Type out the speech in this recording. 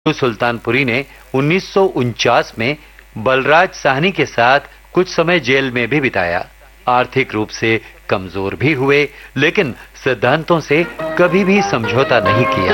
टीपू सुल्तानपुरी ने 1949 में बलराज साहनी के साथ कुछ समय जेल में भी बिताया। आर्थिक रूप से कमजोर भी हुए, लेकिन सिद्धांतों से कभी भी समझौता नहीं किया।